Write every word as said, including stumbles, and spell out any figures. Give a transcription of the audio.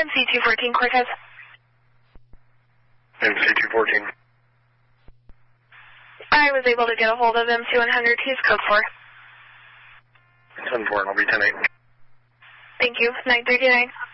C two fourteen Cortez. M C two fourteen. I was able to get a hold of M C one hundred. He's code four. seven four, and I'll be ten eight. Thank you. nine thirty-nine.